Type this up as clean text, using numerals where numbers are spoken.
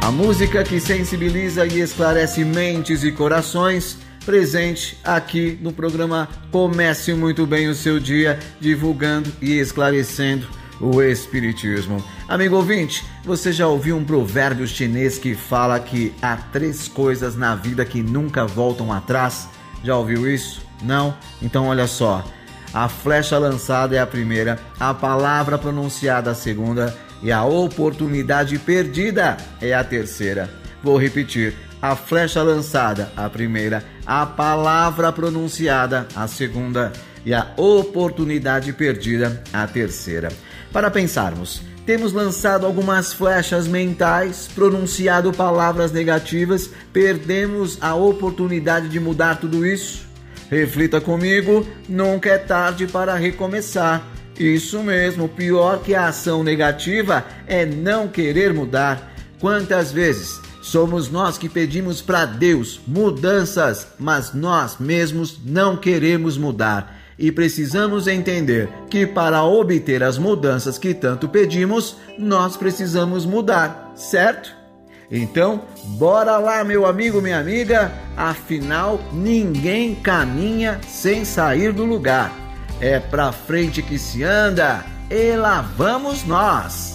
A música que sensibiliza e esclarece mentes e corações, presente aqui no programa Comece Muito Bem o Seu Dia, divulgando e esclarecendo o Espiritismo. Amigo ouvinte, você já ouviu um provérbio chinês que fala que há 3 coisas na vida que nunca voltam atrás? Já ouviu isso? Não? Então olha só. A flecha lançada é a primeira, a palavra pronunciada a segunda e a oportunidade perdida é a terceira. Vou repetir. A flecha lançada, a primeira, a palavra pronunciada, a segunda, e a oportunidade perdida, a terceira. Para pensarmos, temos lançado algumas flechas mentais, pronunciado palavras negativas, perdemos a oportunidade de mudar tudo isso? Reflita comigo, nunca é tarde para recomeçar. Isso mesmo, pior que a ação negativa é não querer mudar. Quantas vezes somos nós que pedimos para Deus mudanças, mas nós mesmos não queremos mudar. E precisamos entender que para obter as mudanças que tanto pedimos, nós precisamos mudar, certo? Então, bora lá, meu amigo, minha amiga, afinal, ninguém caminha sem sair do lugar. É pra frente que se anda, e lá vamos nós!